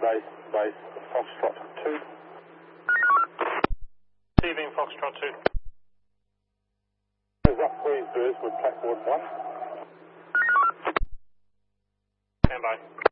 base, Foxtrot 2. Receiving Foxtrot 2. There's up Queensbirds with platform 1. Stand by.